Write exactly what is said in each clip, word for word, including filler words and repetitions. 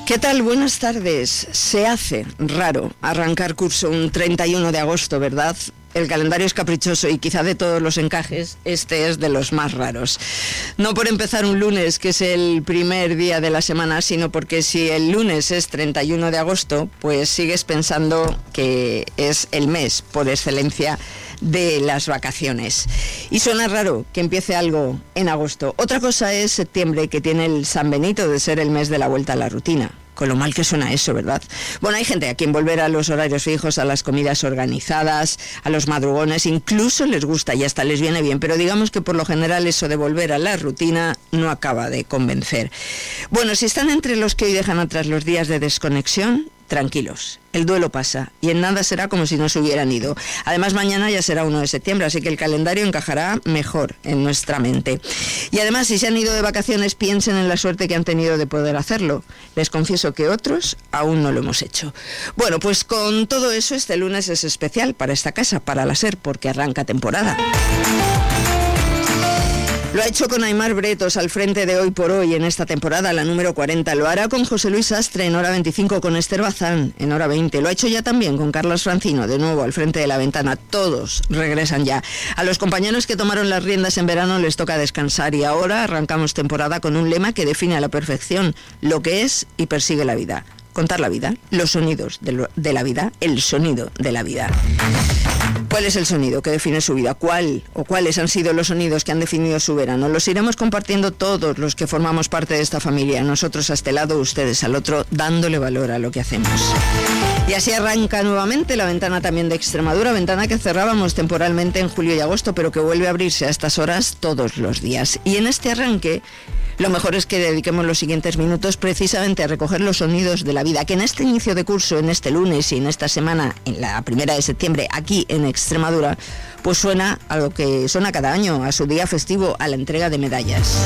¿Qué tal? Buenas tardes. Se hace raro arrancar curso un treinta y uno de agosto, ¿verdad? El calendario es caprichoso y quizá de todos los encajes, este es de los más raros. No por empezar un lunes, que es el primer día de la semana, sino porque si el lunes es treinta y uno de agosto, pues sigues pensando que es el mes por excelencia de las vacaciones. Y suena raro que empiece algo en agosto. Otra cosa es septiembre, que tiene el San Benito de ser el mes de la vuelta a la rutina. Con lo mal que suena eso, ¿verdad? Bueno, hay gente a quien volver a los horarios fijos, a las comidas organizadas, a los madrugones, incluso les gusta y hasta les viene bien, pero digamos que por lo general eso de volver a la rutina no acaba de convencer. Bueno, si están entre los que hoy dejan atrás los días de desconexión, tranquilos, el duelo pasa y en nada será como si no se hubieran ido. Además, mañana ya será uno de septiembre, así que el calendario encajará mejor en nuestra mente. Y además, si se han ido de vacaciones, piensen en la suerte que han tenido de poder hacerlo. Les confieso que otros aún no lo hemos hecho. Bueno, pues con todo eso, este lunes es especial para esta casa, para la SER, porque arranca temporada. Lo ha hecho con Aimar Bretos al frente de Hoy por Hoy en esta temporada, la número cuarenta. Lo hará con José Luis Astre en hora veinticinco, con Esther Bazán en hora veinte. Lo ha hecho ya también con Carlos Francino, de nuevo al frente de La Ventana. Todos regresan ya. A los compañeros que tomaron las riendas en verano les toca descansar y ahora arrancamos temporada con un lema que define a la perfección lo que es y persigue la vida. Contar la vida, los sonidos de, lo, de la vida, el sonido de la vida. ¿Cuál es el sonido que define su vida? ¿Cuál o cuáles han sido los sonidos que han definido su verano? Los iremos compartiendo todos los que formamos parte de esta familia, nosotros a este lado, ustedes al otro, dándole valor a lo que hacemos. Y así arranca nuevamente La Ventana también de Extremadura, ventana que cerrábamos temporalmente en julio y agosto, pero que vuelve a abrirse a estas horas todos los días. Y en este arranque, lo mejor es que dediquemos los siguientes minutos precisamente a recoger los sonidos de la vida, que en este inicio de curso, en este lunes y en esta semana, en la primera de septiembre, aquí en Extremadura, pues suena a lo que suena cada año, a su día festivo, a la entrega de medallas.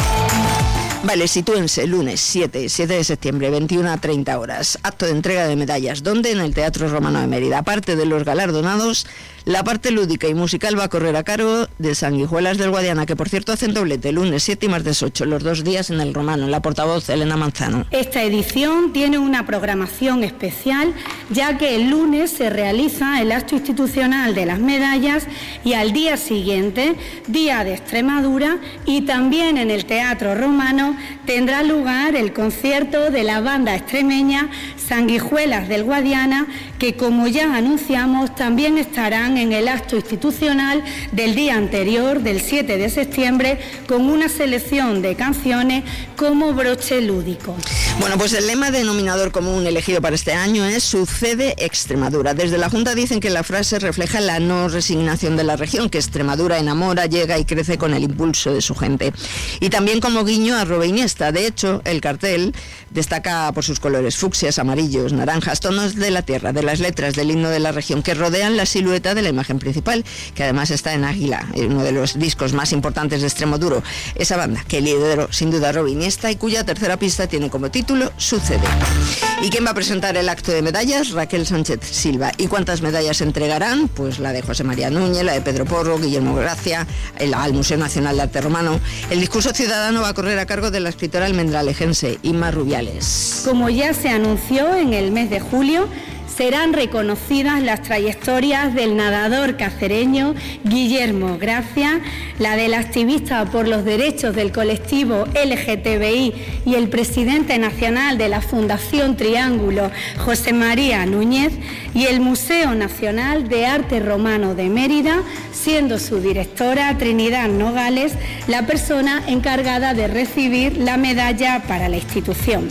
Vale, sitúense, lunes siete de septiembre, veintiuna a treinta horas, acto de entrega de medallas, donde en el Teatro Romano de Mérida. Aparte de los galardonados, la parte lúdica y musical va a correr a cargo de Sanguijuelas del Guadiana, que por cierto hacen doblete, lunes siete y martes ocho, los dos días en el Romano. La portavoz, Elena Manzano. Esta edición tiene una programación especial, ya que el lunes se realiza el acto institucional de las medallas y al día siguiente, Día de Extremadura, y también en el Teatro Romano tendrá lugar el concierto de la banda extremeña Sanguijuelas del Guadiana, que como ya anunciamos también estarán en el acto institucional del día anterior, del siete de septiembre, con una selección de canciones como broche lúdico. Bueno, pues el lema denominador común elegido para este año es Sucede Extremadura. Desde la Junta dicen que la frase refleja la no resignación de la región, que Extremadura enamora, llega y crece con el impulso de su gente. Y también como guiño a Robe Iniesta. De hecho, el cartel destaca por sus colores fucsias, amarillos, naranjas, tonos de la tierra, de las letras del himno de la región, que rodean la silueta de la imagen principal, que además está en Águila, uno de los discos más importantes de Extremoduro. Esa banda que lideró sin duda Robe Iniesta y cuya tercera pista tiene como título Sucede. ¿Y quién va a presentar el acto de medallas? Raquel Sánchez Silva. ¿Y cuántas medallas se entregarán? Pues la de José María Núñez, la de Pedro Porro, Guillermo Gracia, el, al Museo Nacional de Arte Romano. El discurso ciudadano va a correr a cargo de la escritora almendralejense Inma Rubiales. Como ya se anunció en el mes de julio, serán reconocidas las trayectorias del nadador cacereño Guillermo Gracia, la del activista por los derechos del colectivo L G T B I y el presidente nacional de la Fundación Triángulo, José María Núñez, y el Museo Nacional de Arte Romano de Mérida, siendo su directora Trinidad Nogales la persona encargada de recibir la medalla para la institución.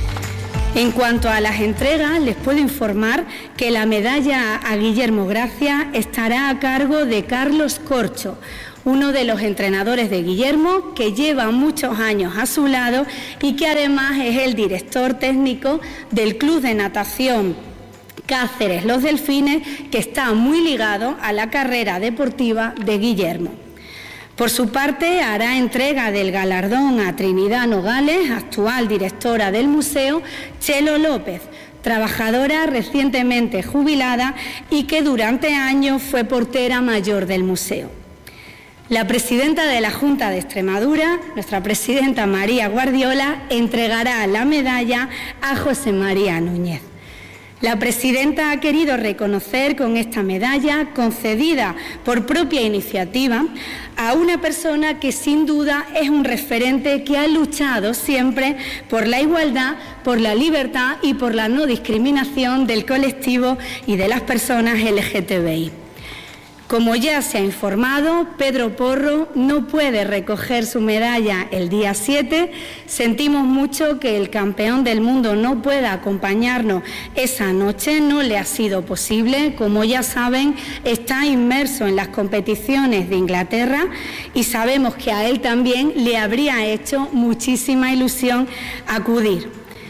En cuanto a las entregas, les puedo informar que la medalla a Guillermo Gracia estará a cargo de Carlos Corcho, uno de los entrenadores de Guillermo, que lleva muchos años a su lado y que además es el director técnico del Club de Natación Cáceres Los Delfines, que está muy ligado a la carrera deportiva de Guillermo. Por su parte, hará entrega del galardón a Trinidad Nogales, actual directora del museo, Chelo López, trabajadora recientemente jubilada y que durante años fue portera mayor del museo. La presidenta de la Junta de Extremadura, nuestra presidenta María Guardiola, entregará la medalla a José María Núñez. La presidenta ha querido reconocer con esta medalla, concedida por propia iniciativa, a una persona que sin duda es un referente que ha luchado siempre por la igualdad, por la libertad y por la no discriminación del colectivo y de las personas L G T B I. Como ya se ha informado, Pedro Porro no puede recoger su medalla el día siete. Sentimos mucho que el campeón del mundo no pueda acompañarnos esa noche, no le ha sido posible. Como ya saben, está inmerso en las competiciones de Inglaterra y sabemos que a él también le habría hecho muchísima ilusión acudir.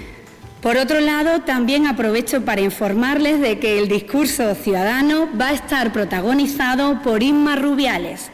Por otro lado, también aprovecho para informarles de que el discurso ciudadano va a estar protagonizado por Inma Rubiales.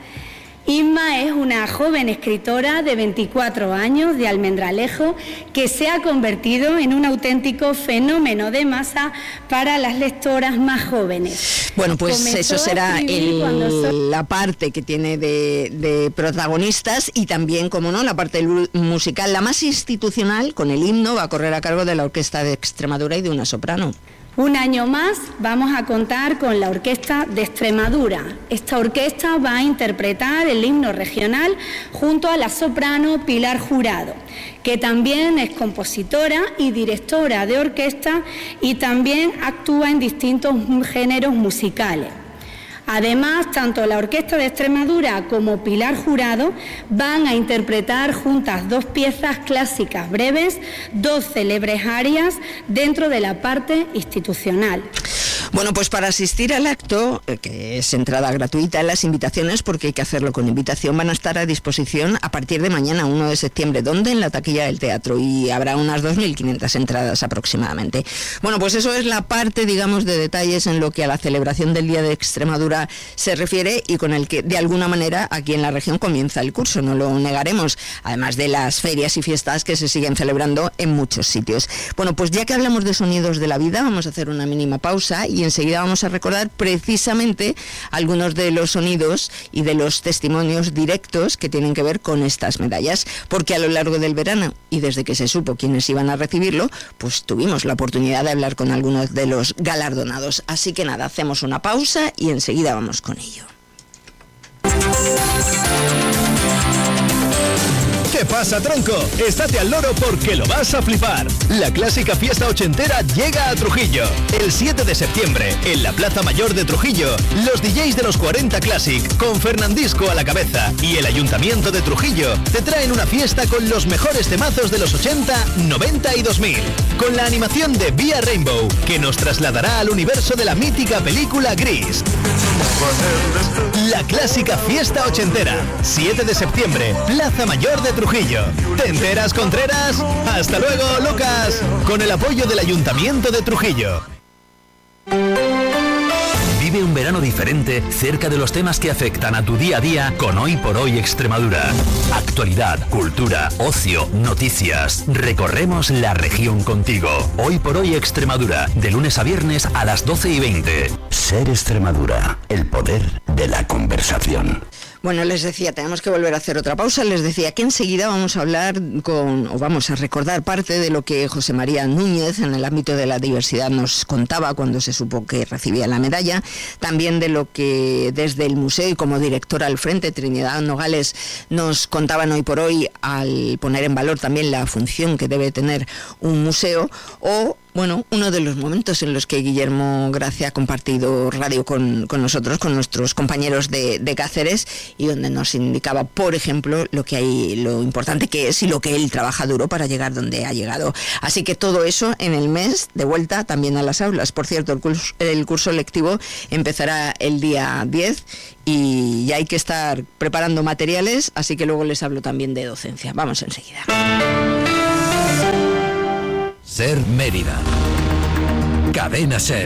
Inma es una joven escritora de veinticuatro años de Almendralejo que se ha convertido en un auténtico fenómeno de masa para las lectoras más jóvenes. Bueno, pues Comenzó eso será el, so... la parte que tiene de, de protagonistas y también, como no, la parte musical, la más institucional, con el himno, va a correr a cargo de la Orquesta de Extremadura y de una soprano. Un año más vamos a contar con la Orquesta de Extremadura. Esta orquesta va a interpretar el himno regional junto a la soprano Pilar Jurado, que también es compositora y directora de orquesta y también actúa en distintos géneros musicales. Además, tanto la Orquesta de Extremadura como Pilar Jurado van a interpretar juntas dos piezas clásicas breves, dos célebres arias dentro de la parte institucional. Bueno, pues para asistir al acto, que es entrada gratuita, las invitaciones, porque hay que hacerlo con invitación, van a estar a disposición a partir de mañana, uno de septiembre. ¿Dónde? En la taquilla del teatro, y habrá unas dos mil quinientas entradas aproximadamente. Bueno, pues eso es la parte, digamos, de detalles en lo que a la celebración del Día de Extremadura se refiere y con el que, de alguna manera, aquí en la región comienza el curso, no lo negaremos, además de las ferias y fiestas que se siguen celebrando en muchos sitios. Bueno, pues ya que hablamos de sonidos de la vida, vamos a hacer una mínima pausa y enseguida vamos a recordar precisamente algunos de los sonidos y de los testimonios directos que tienen que ver con estas medallas, porque a lo largo del verano y desde que se supo quiénes iban a recibirlo, pues tuvimos la oportunidad de hablar con algunos de los galardonados. Así que nada, hacemos una pausa y enseguida vamos con ello. ¿Qué pasa, tronco? Estate al loro porque lo vas a flipar. La clásica fiesta ochentera llega a Trujillo. El siete de septiembre, en la Plaza Mayor de Trujillo, los D Js de los cuarenta Classic, con Fernandisco a la cabeza, y el Ayuntamiento de Trujillo, te traen una fiesta con los mejores temazos de los ochenta, noventa y dos mil. Con la animación de Vía Rainbow, que nos trasladará al universo de la mítica película Gris. La clásica fiesta ochentera, siete de septiembre, Plaza Mayor de Trujillo. ¿Te enteras, Contreras? Hasta luego, Lucas, con el apoyo del Ayuntamiento de Trujillo. Vive un verano diferente cerca de los temas que afectan a tu día a día con Hoy por Hoy Extremadura. Actualidad, cultura, ocio, noticias. Recorremos la región contigo. Hoy por Hoy Extremadura, de lunes a viernes a las doce y veinte. Ser Extremadura, el poder de la conversación. Bueno, les decía, tenemos que volver a hacer otra pausa. Les decía que enseguida vamos a hablar con, o vamos a recordar parte de lo que José María Núñez, en el ámbito de la diversidad, nos contaba cuando se supo que recibía la medalla. También de lo que desde el museo y como directora al frente, Trinidad Nogales, nos contaban hoy por hoy al poner en valor también la función que debe tener un museo. O bueno, uno de los momentos en los que Guillermo Gracia ha compartido radio con, con nosotros, con nuestros compañeros de, de Cáceres, y donde nos indicaba, por ejemplo, lo que hay, lo importante que es y lo que él trabaja duro para llegar donde ha llegado. Así que todo eso en el mes de vuelta también a las aulas. Por cierto, el curso, el curso lectivo empezará el día diez y ya hay que estar preparando materiales, así que luego les hablo también de docencia. Vamos enseguida. Ser Mérida. Cadena Ser.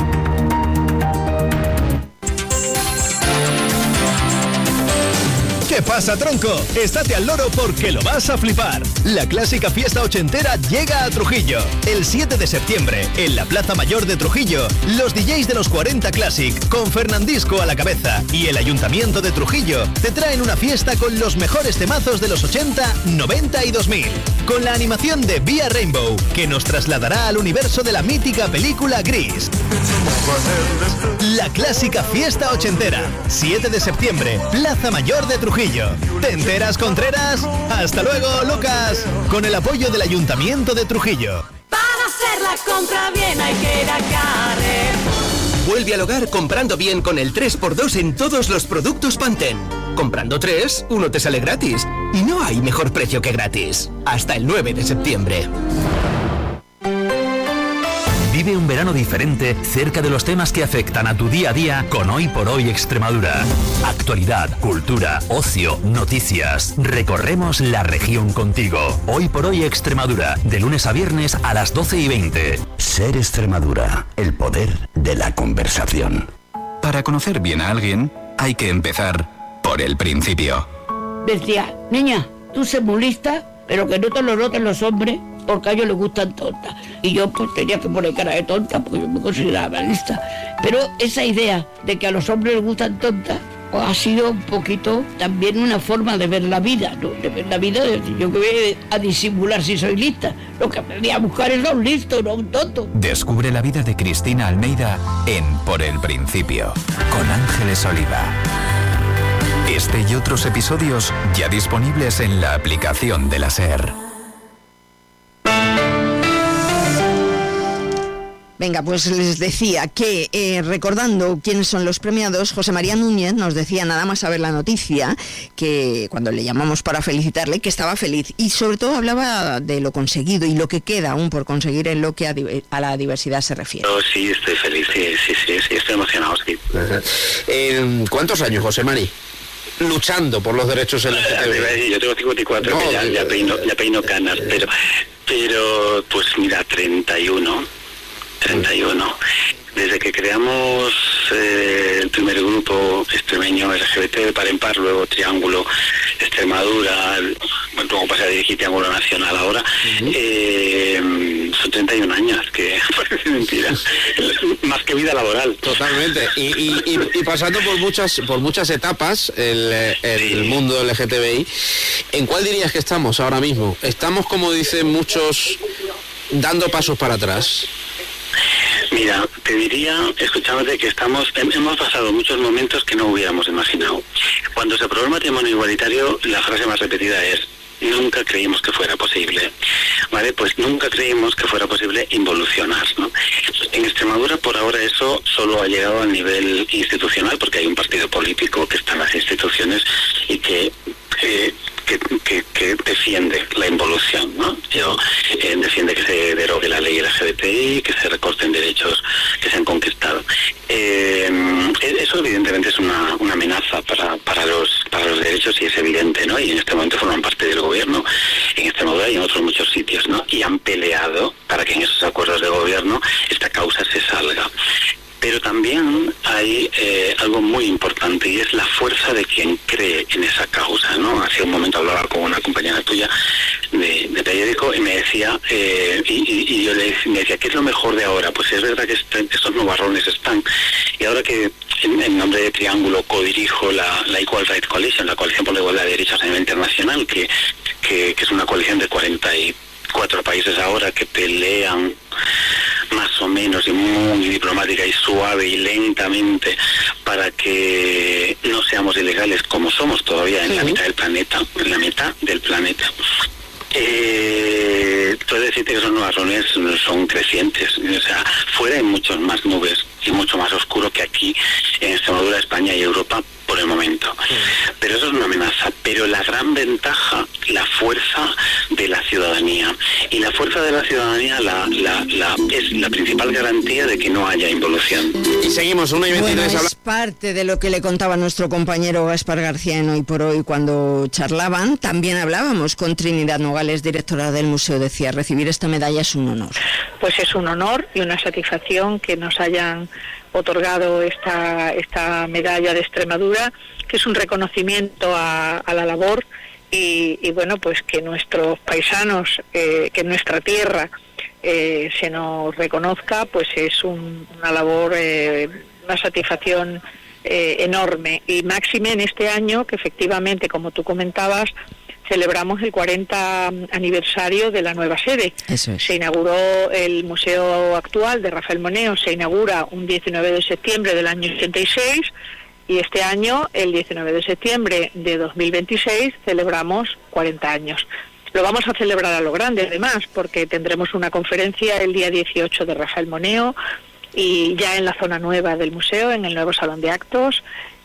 ¿Qué ¿Qué pasa, tronco? Estate al loro porque lo vas a flipar. La clásica fiesta ochentera llega a Trujillo. El siete de septiembre, en la Plaza Mayor de Trujillo, los D Js de los cuarenta Classic, con Fernandisco a la cabeza, y el Ayuntamiento de Trujillo, te traen una fiesta con los mejores temazos de los ochenta, noventa y dos mil. Con la animación de Vía Rainbow, que nos trasladará al universo de la mítica película Gris. La clásica fiesta ochentera, siete de septiembre, Plaza Mayor de Trujillo. ¿Te enteras, Contreras? Hasta luego, Lucas. Con el apoyo del Ayuntamiento de Trujillo. Para hacer la compra bien hay que ir a Carrefour. Vuelve al hogar comprando bien con el tres por dos en todos los productos Pantene. Comprando tres, uno te sale gratis. Y no hay mejor precio que gratis. Hasta el nueve de septiembre. Vive un verano diferente cerca de los temas que afectan a tu día a día con Hoy por Hoy Extremadura. Actualidad, cultura, ocio, noticias. Recorremos la región contigo. Hoy por Hoy Extremadura, de lunes a viernes a las doce y veinte. Ser Extremadura, el poder de la conversación. Para conocer bien a alguien, hay que empezar por el principio. Decía, niña, tú sé muy lista, pero que no te lo noten los hombres, porque a ellos les gustan tontas. Y yo pues tenía que poner cara de tonta, porque yo me consideraba lista. Pero esa idea de que a los hombres les gustan tontas, pues ha sido un poquito también una forma de ver la vida, ¿no? De ver la vida, de decir, yo que voy a disimular si soy lista. Lo que aprendí a buscar es a un listo, no a un tonto. Descubre la vida de Cristina Almeida en Por el Principio, con Ángeles Oliva. Este y otros episodios ya disponibles en la aplicación de la SER. Venga, pues les decía que eh, recordando quiénes son los premiados, José María Núñez nos decía nada más saber la noticia, que cuando le llamamos para felicitarle, que estaba feliz y sobre todo hablaba de lo conseguido y lo que queda aún por conseguir en lo que a, a la diversidad se refiere. Oh, sí, estoy feliz, sí, sí, sí, sí, estoy emocionado, sí. Eh, ¿Cuántos años, José Mari? Luchando por los derechos L G T B. Yo tengo cincuenta y cuatro, no, que ya, ya, peino, ya peino canas, pero, pero pues mira, treinta y uno. treinta y uno. Desde que creamos eh, el primer grupo extremeño L G B T de Par en Par, luego Triángulo Extremadura, bueno, luego pasé a dirigir Triángulo Nacional ahora, uh-huh. eh, son treinta y un años, que parece mentira, más que vida laboral. Totalmente, y, y, y, y pasando por muchas por muchas etapas el, el sí. mundo L G T B I, ¿en cuál dirías que estamos ahora mismo? Estamos, como dicen muchos, dando pasos para atrás. Mira, te diría, escuchándote, que estamos, hemos pasado muchos momentos que no hubiéramos imaginado. Cuando se aprobó el matrimonio igualitario, la frase más repetida es: nunca creímos que fuera posible. Vale, pues nunca creímos que fuera posible involucionar, ¿no? En Extremadura, por ahora, eso solo ha llegado a nivel institucional, porque hay un partido político que está en las instituciones y que... Eh, Que, que, que defiende la involución, ¿no? Yo, eh, defiende que se derogue la ley L G B T I, que se recorten derechos que se han conquistado. Eh, eso evidentemente es una, una amenaza para, para los para los derechos y es evidente, ¿no? Y en este momento forman parte del gobierno en Extremadura y en otros muchos sitios, ¿no? Y han peleado para que en esos acuerdos de gobierno esta causa se salga. Pero también hay eh, algo muy importante y es la fuerza de quien cree en esa causa, ¿no? Hace un momento hablaba con una compañera tuya de, de periódico y me decía, eh, y, y, y yo le me decía, ¿qué es lo mejor de ahora? Pues es verdad que est- estos nubarrones están. Y ahora que en, en nombre de Triángulo codirijo la, la Equal Rights Coalition, la Coalición por la Igualdad de Derechos a nivel internacional, que, que, que es una coalición de cuarenta y cuatro países ahora que pelean más o menos y muy diplomática y suave y lentamente para que no seamos ilegales como somos todavía en sí. la mitad del planeta, en la mitad del planeta. Eh, puedo decirte que esos nubarrones son crecientes, o sea, fuera hay muchas más nubes y mucho más oscuro que aquí en Extremadura, España y Europa por el momento. Sí. Pero eso es una amenaza, pero la gran ventaja, la fuerza de la ciudadanía. Y la fuerza de la ciudadanía la, la, la, es la principal garantía de que no haya involución. Y seguimos, una y veintitrés. Bueno, es parte de lo que le contaba nuestro compañero Gaspar García en Hoy por Hoy cuando charlaban. También hablábamos con Trinidad Nogales, directora del museo. Decía, recibir esta medalla es un honor. Pues es un honor y una satisfacción que nos hayan otorgado esta, esta medalla de Extremadura, que es un reconocimiento a, a la labor y, y bueno, pues que nuestros paisanos, eh, que nuestra tierra eh, se nos reconozca, pues es un, una labor, eh, una satisfacción eh, enorme. Y máxime en este año, que efectivamente, como tú comentabas, celebramos el cuarenta aniversario de la nueva sede. Eso es. Se inauguró el museo actual de Rafael Moneo, se inaugura un diecinueve de septiembre del año ochenta y seis, y este año, el diecinueve de septiembre de dos mil veintiséis, celebramos cuarenta años. Lo vamos a celebrar a lo grande, además, porque tendremos una conferencia el día dieciocho de Rafael Moneo, y ya en la zona nueva del museo, en el nuevo salón de actos.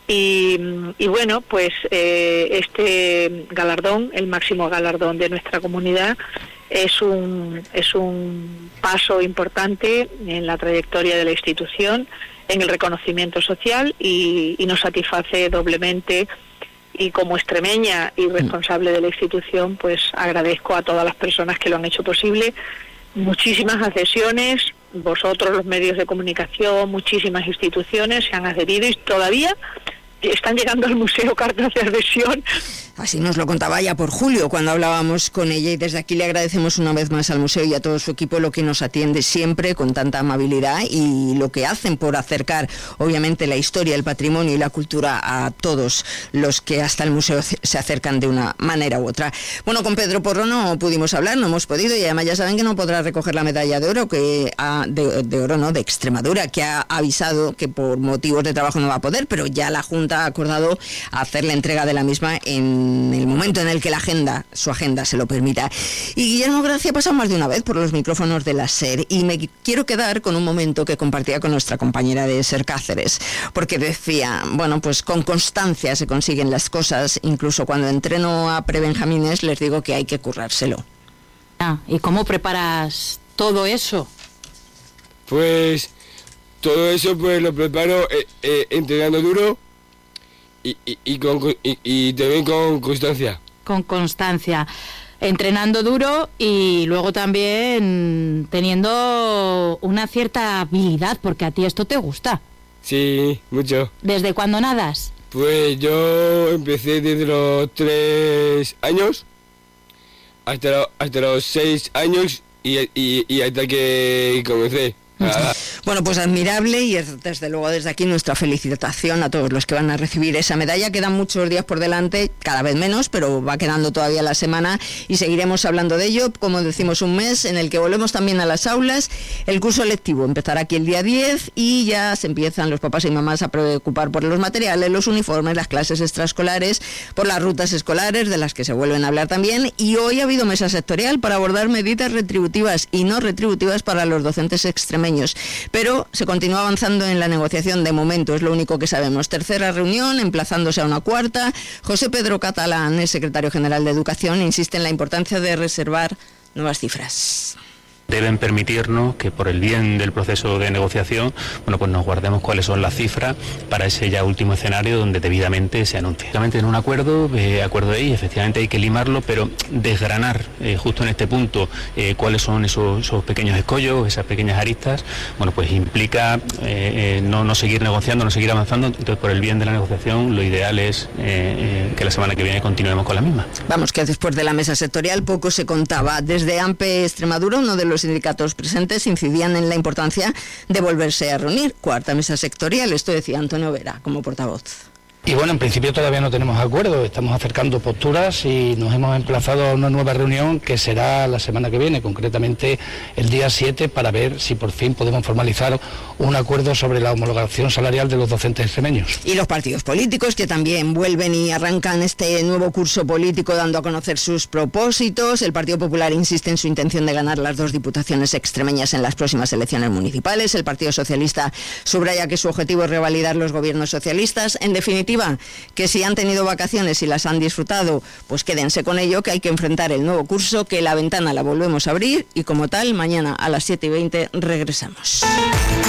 Y, y bueno, pues eh, este galardón, el máximo galardón de nuestra comunidad, es un, es un paso importante en la trayectoria de la institución, en el reconocimiento social, y, y nos satisface doblemente. Y como extremeña y responsable de la institución, pues agradezco a todas las personas que lo han hecho posible. Muchísimas adhesiones, vosotros, los medios de comunicación, muchísimas instituciones se han adherido, y todavía están llegando al museo cartas de adhesión. Así nos lo contaba ya por Julio cuando hablábamos con ella, y desde aquí le agradecemos una vez más al museo y a todo su equipo lo que nos atiende siempre con tanta amabilidad y lo que hacen por acercar obviamente la historia, el patrimonio y la cultura a todos los que hasta el museo se acercan de una manera u otra. Bueno, con Pedro Porro no pudimos hablar, no hemos podido, y además ya saben que no podrá recoger la medalla de oro, que ha, de, de oro no, de Extremadura, que ha avisado que por motivos de trabajo no va a poder, pero ya la Junta ha acordado hacer la entrega de la misma en en el momento en el que la agenda, su agenda se lo permita. Y Guillermo Gracia ha pasado más de una vez por los micrófonos de la SER, y me quiero quedar con un momento que compartía con nuestra compañera de SER Cáceres, porque decía, bueno, pues con constancia se consiguen las cosas, incluso cuando entreno a prebenjamines les digo que hay que currárselo. Ah, ¿y cómo preparas todo eso? Pues todo eso pues lo preparo eh, eh, entrenando duro. Y, y, y, con, y, y también con constancia. Con constancia, entrenando duro y luego también teniendo una cierta habilidad, porque a ti esto te gusta. Sí, mucho. ¿Desde cuándo nadas? Pues yo empecé desde los tres años hasta, lo, hasta los seis años y, y, y hasta que comencé. Ah. Bueno, pues admirable, y es, desde luego desde aquí nuestra felicitación a todos los que van a recibir esa medalla. Quedan muchos días por delante, cada vez menos, pero va quedando todavía la semana y seguiremos hablando de ello. Como decimos, un mes en el que volvemos también a las aulas. El curso lectivo empezará aquí el día diez y ya se empiezan los papás y mamás a preocupar por los materiales, los uniformes, las clases extraescolares, por las rutas escolares, de las que se vuelven a hablar también. Y hoy ha habido mesa sectorial para abordar medidas retributivas y no retributivas para los docentes extremeños. Pero se continúa avanzando en la negociación, de momento es lo único que sabemos. Tercera reunión, emplazándose a una cuarta. José Pedro Catalán, el secretario general de Educación, insiste en la importancia de reservar nuevas cifras. Deben permitirnos que por el bien del proceso de negociación, bueno, pues nos guardemos cuáles son las cifras para ese ya último escenario donde debidamente se anuncie. Efectivamente, en un acuerdo, eh, acuerdo ahí, efectivamente hay que limarlo, pero desgranar eh, justo en este punto eh, cuáles son esos, esos pequeños escollos, esas pequeñas aristas, bueno, pues implica eh, eh, no, no seguir negociando, no seguir avanzando. Entonces, por el bien de la negociación, lo ideal es eh, eh, que la semana que viene continuemos con la misma. Vamos, que después de la mesa sectorial poco se contaba. Desde AMPE Extremadura, uno de los Los sindicatos presentes incidían en la importancia de volverse a reunir. Cuarta mesa sectorial, esto decía Antonio Vera como portavoz. Y bueno, en principio todavía no tenemos acuerdo, estamos acercando posturas y nos hemos emplazado a una nueva reunión que será la semana que viene, concretamente el día siete, para ver si por fin podemos formalizar un acuerdo sobre la homologación salarial de los docentes extremeños. Y los partidos políticos, que también vuelven y arrancan este nuevo curso político dando a conocer sus propósitos. El Partido Popular insiste en su intención de ganar las dos diputaciones extremeñas en las próximas elecciones municipales. El Partido Socialista subraya que su objetivo es revalidar los gobiernos socialistas. En definitiva, que si han tenido vacaciones y las han disfrutado, pues quédense con ello, que hay que enfrentar el nuevo curso, que la ventana la volvemos a abrir y como tal, mañana a las siete y veinte regresamos.